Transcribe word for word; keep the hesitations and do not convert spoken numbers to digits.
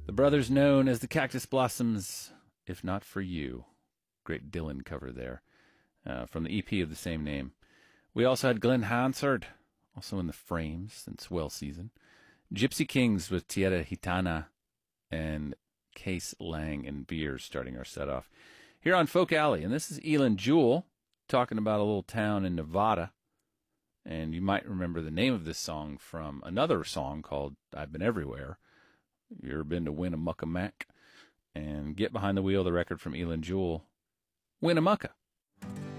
The brothers known as the Cactus Blossoms, If Not For You. Great Dylan cover there, uh, from the E P of the same name. We also had Glenn Hansard, also in the Frames since Well Season. Gypsy Kings with Tierra Gitana, and Case Lang and Beers starting our set off here on Folk Alley. And this is Elin Jewell talking about a little town in Nevada. And you might remember the name of this song from another song called I've Been Everywhere. You ever been to Winnemucca and Get Behind the Wheel, the record from Elin Jewell, Winnemucca.